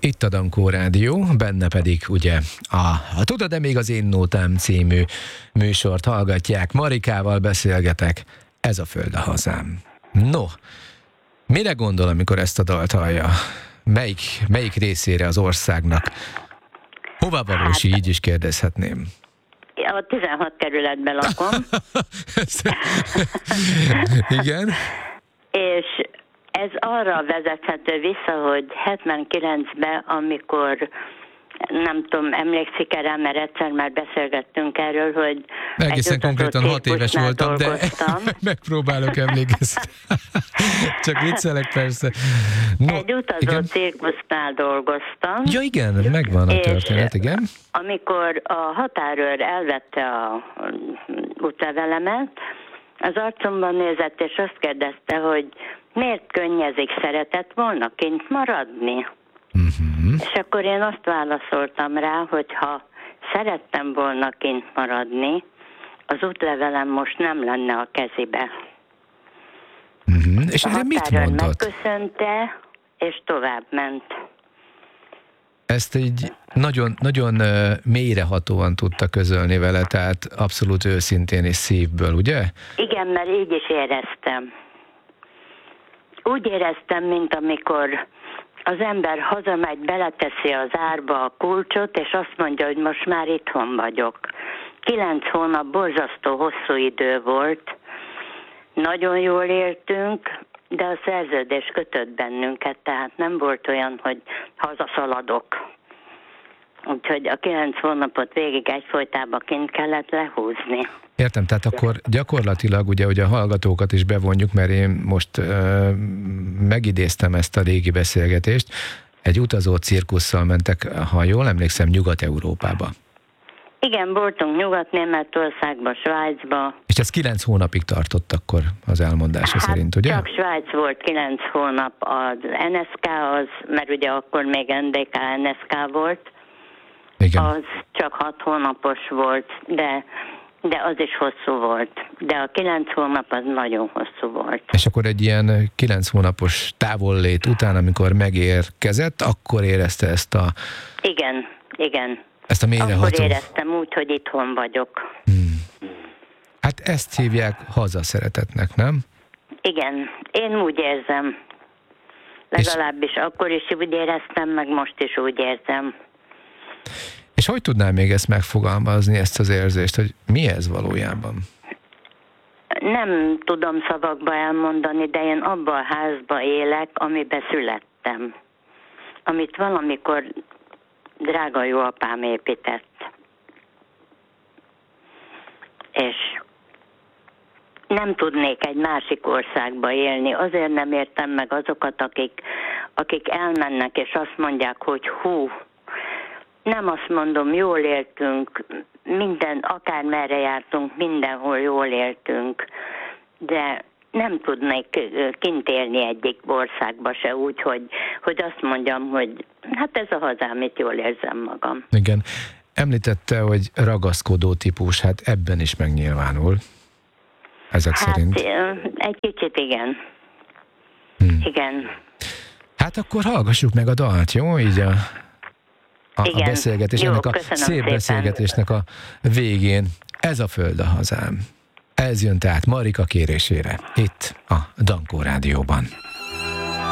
Itt a Dankó Rádió, benne pedig ugye a Tudod-e még az én nótám című műsort hallgatják. Marikával beszélgetek, ez a föld a hazám. No, mire gondol, amikor ezt a dalt hallja? Melyik részére az országnak? Hova valósi, így is kérdezhetném. A 16 kerületben lakom. Igen? És ez arra vezethető vissza, hogy 79-ben, amikor nem tudom, emlékszik erre, mert egyszer már beszélgettünk erről, hogy egészen konkrétan 6 éves voltam, dolgoztam. De megpróbálok emlékezni. Csak viccelek persze. No, egy utazó cirkusznál dolgoztam. Ja igen, megvan a történet, igen. Amikor a határőr elvette a útlevelemet, az arcomban nézett, és azt kérdezte, hogy miért könnyezik, szeretett volna kint maradni? Uh-huh. És akkor én azt válaszoltam rá, hogy ha szerettem volna kint maradni, az útlevelem most nem lenne a kezébe. Uh-huh. És erre mit mondott? Megköszönte, és tovább ment. Ezt így nagyon, nagyon mélyrehatóan tudta közölni vele, tehát abszolút őszintén és szívből, ugye? Igen, mert így is éreztem. Úgy éreztem, mint amikor az ember hazamegy, beleteszi az árba a kulcsot, és azt mondja, hogy most már itthon vagyok. 9 hónap borzasztó hosszú idő volt, nagyon jól éltünk, de a szerződés kötött bennünket, tehát nem volt olyan, hogy hazaszaladok. Úgyhogy a 9 hónapot végig egyfolytában kint kellett lehúzni. Értem, tehát akkor gyakorlatilag ugye, hogy a hallgatókat is bevonjuk, mert én most megidéztem ezt a régi beszélgetést, egy utazó cirkusszal mentek, ha jól emlékszem, Nyugat-Európába. Igen, voltunk Nyugat-Németországba, Svájcba. És ez 9 hónapig tartott akkor az elmondása szerint, ugye? Csak Svájc volt 9 hónap, az NSK az, mert ugye akkor még NDK, NSK volt. Igen. Az csak 6 hónapos volt, de az is hosszú volt. De a 9 hónap az nagyon hosszú volt. És akkor egy ilyen 9 hónapos távollét után, amikor megérkezett, akkor érezte ezt a... Igen. Ezt a mélyreható... Akkor éreztem úgy, hogy itthon vagyok. Hát ezt hívják hazaszeretetnek, nem? Igen, én úgy érzem. Legalábbis akkor is úgy éreztem, meg most is úgy érzem. És hogy tudnál még ezt megfogalmazni, ezt az érzést, hogy mi ez valójában? Nem tudom szavakba elmondani, de én abban a házban élek, amiben születtem. Amit valamikor drága jó apám épített. És nem tudnék egy másik országba élni. Azért nem értem meg azokat, akik elmennek, és azt mondják, hogy hú, nem azt mondom, jól éltünk, akármerre jártunk, mindenhol jól éltünk, de nem tudnék kint élni egyik országba se úgy, hogy azt mondjam, hogy hát ez a hazám, itt jól érzem magam. Igen. Említette, hogy ragaszkodó típus, hát ebben is megnyilvánul, ezek szerint. Egy kicsit igen. Igen. Hát akkor hallgassuk meg a dalt, jó? Így a beszélgetés, jó, ennek a szép szépen. beszélgetésnek a végén. Ez a föld a hazám. Ez jön tehát Marika kérésére, itt a Dankó Rádióban.